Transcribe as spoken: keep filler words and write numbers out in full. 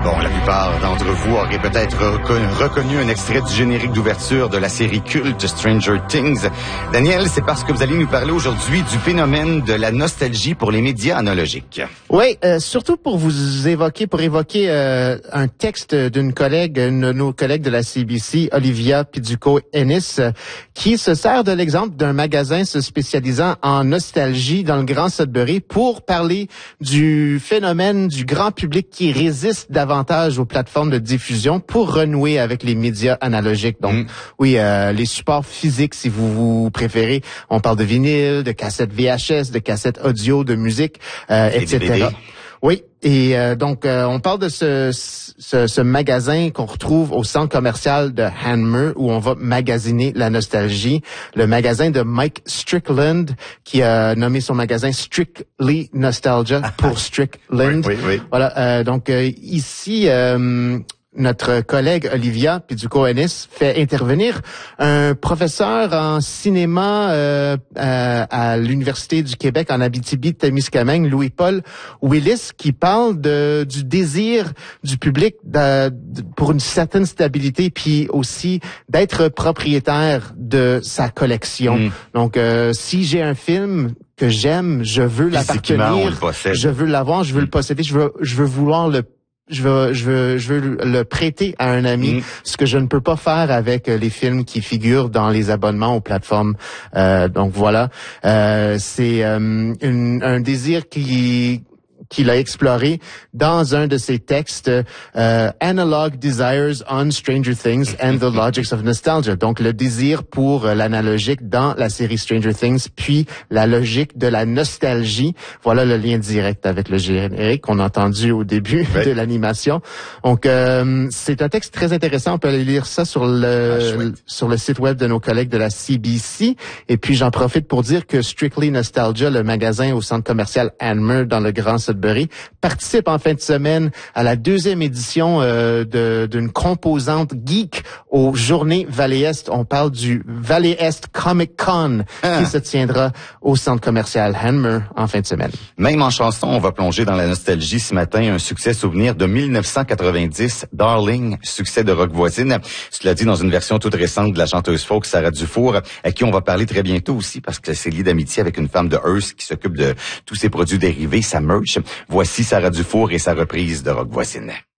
Bon, la plupart d'entre vous auraient peut-être reconnu, reconnu un extrait du générique d'ouverture de la série culte Stranger Things. Daniel, c'est parce que vous allez nous parler aujourd'hui du phénomène de la nostalgie pour les médias analogiques. Oui, euh, surtout pour vous évoquer, pour évoquer euh, un texte d'une collègue, une de nos collègues de la C B C, Olivia Piduco-Ennis, euh, qui se sert de l'exemple d'un magasin se spécialisant en nostalgie dans le Grand Sudbury pour parler du phénomène du grand public qui résiste davantage aux plateformes de diffusion pour renouer avec les médias analogiques. Donc, mmh. oui, euh, les supports physiques, si vous, vous préférez. On parle de vinyle, de cassettes V H S, de cassettes audio, de musique, euh, et cetera. D V D. Oui, et euh, donc euh, on parle de ce, ce, ce magasin qu'on retrouve au centre commercial de Hanmer où on va magasiner la nostalgie. Le magasin de Mike Strickland qui a nommé son magasin Strictly Nostalgia pour Strickland. Oui, oui, oui. Voilà, euh, donc euh, ici... Euh, notre collègue Olivia Piduco-Ennis fait intervenir un professeur en cinéma euh, à, à l'Université du Québec en Abitibi-Témiscamingue, Louis-Paul Willis, qui parle de du désir du public de, de, pour une certaine stabilité, puis aussi d'être propriétaire de sa collection. Mm. Donc, euh, si j'ai un film que j'aime, je veux l'appartenir, je veux l'avoir, je veux mm. le posséder, je veux, je veux vouloir le Je veux, je veux, je veux le prêter à un ami, mmh. ce que je ne peux pas faire avec les films qui figurent dans les abonnements aux plateformes. Euh, donc voilà, euh, c'est euh, une, un désir qui qu'il a exploré dans un de ses textes, euh, Analog Desires on Stranger Things and the Logics of Nostalgia. Donc, le désir pour euh, l'analogique dans la série Stranger Things, puis la logique de la nostalgie. Voilà le lien direct avec le générique qu'on a entendu au début ouais. de l'animation. Donc, euh, c'est un texte très intéressant. On peut aller lire ça sur le ah, sur le site web de nos collègues de la C B C. Et puis, j'en profite pour dire que Strictly Nostalgia, le magasin au centre commercial Hanmer dans le Grand Sudbury, participe en fin de semaine à la deuxième édition euh, de, d'une composante geek aux Journées Valley-Est. On parle du Valley-Est Comic Con ah. qui se tiendra au centre commercial Hanmer en fin de semaine. Même en chanson, on va plonger dans la nostalgie ce matin. Un succès souvenir de mille neuf cent quatre-vingt-dix, Darling, succès de Rock Voisine. Cela dit, dans une version toute récente de la chanteuse folk Sarah Dufour, à qui on va parler très bientôt aussi parce que c'est lié d'amitié avec une femme de Hearst qui s'occupe de tous ses produits dérivés, sa merch. Voici Sarah Dufour et sa reprise de Rock Voisine.